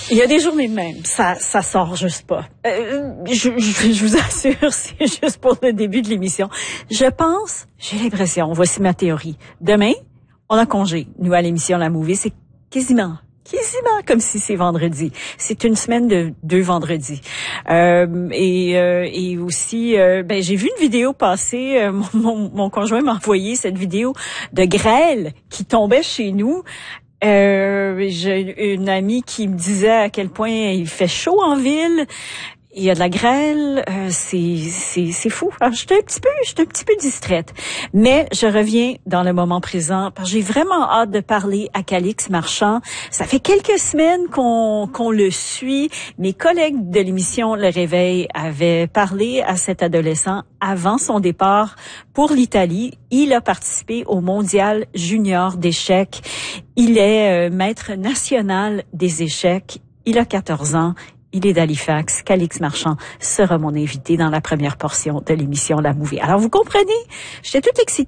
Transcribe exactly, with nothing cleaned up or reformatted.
Il y a des journées de même, ça ça sort juste pas. Euh, je, je, je vous assure, c'est juste pour le début de l'émission. Je pense, j'ai l'impression, voici ma théorie. Demain, on a congé. Nous, à l'émission La Movie, c'est quasiment, quasiment comme si c'est vendredi. C'est une semaine de deux vendredis. Euh, et, euh, et aussi, euh, ben j'ai vu une vidéo passer. Euh, mon, mon, mon conjoint m'a envoyé cette vidéo de grêle qui tombait chez nous. Euh, j'ai une amie qui me disait à quel point il fait chaud en ville. Il y a de la grêle, euh, c'est c'est c'est fou. Alors, j'étais un petit peu, j'étais un petit peu distraite, mais je reviens dans le moment présent parce que j'ai vraiment hâte de parler à Calix Marchand. Ça fait quelques semaines qu'on qu'on le suit. Mes collègues de l'émission Le Réveil avaient parlé à cet adolescent avant son départ pour l'Italie. Il a participé au Mondial Junior d'échecs. Il est euh, maître national des échecs. Il a quatorze ans. Il est d'Halifax. Calix Marchand sera mon invité dans la première portion de l'émission La Movie. Alors, vous comprenez? J'étais toute excitée.